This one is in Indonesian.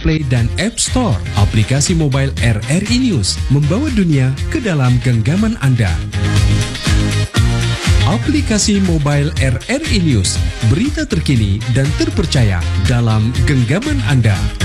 Play dan App Store. Aplikasi mobile RRI News membawa dunia ke dalam genggaman Anda. Aplikasi mobile RRI News, berita terkini dan terpercaya dalam genggaman Anda.